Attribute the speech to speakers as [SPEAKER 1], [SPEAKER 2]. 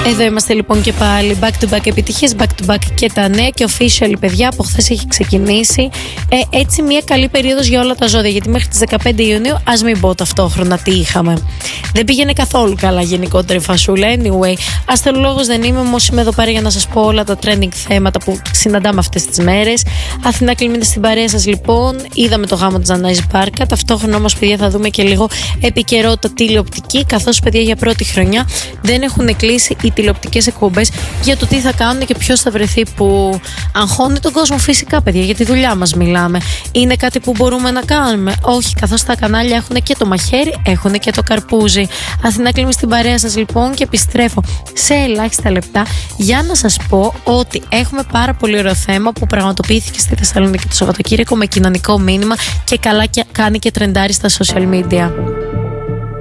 [SPEAKER 1] Εδώ είμαστε λοιπόν και πάλι. Back to back επιτυχίες, back to back και τα νέα. Και official, παιδιά, από χθες έχει ξεκινήσει έτσι μια καλή περίοδος για όλα τα ζώδια. Γιατί μέχρι τις 15 Ιουνίου, ας μην πω ταυτόχρονα τι είχαμε. Δεν πήγαινε καθόλου καλά γενικότερα η φασούλα. Anyway, αστρολόγος δεν είμαι, όμως είμαι εδώ πέρα για να σας πω όλα τα trending θέματα που συναντάμε αυτές τις μέρες. Αθηνά Κλιμίντα στην παρέα σας λοιπόν. Είδαμε το γάμο της Δανάης Μπάρκα. Ταυτόχρονα όμως, παιδιά, θα δούμε και λίγο επικαιρότητα τηλεοπτική. Καθώς, παιδιά, για πρώτη χρονιά δεν έχουν κλείσει οι τηλεοπτικές εκπομπές για το τι θα κάνουν και ποιος θα βρεθεί, που αγχώνει τον κόσμο φυσικά, παιδιά, για τη δουλειά μας μιλάμε. Είναι κάτι που μπορούμε να κάνουμε? Όχι, καθώς τα κανάλια έχουν και το μαχαίρι, έχουν και το καρπούζι. Αθηνά Κλείνει στην παρέα σας λοιπόν και επιστρέφω σε ελάχιστα λεπτά για να σας πω ότι έχουμε πάρα πολύ ωραίο θέμα που πραγματοποιήθηκε στη Θεσσαλονίκη το Σαββατοκύριακο με κοινωνικό μήνυμα και καλά κάνει και τρεντάρει στα social media.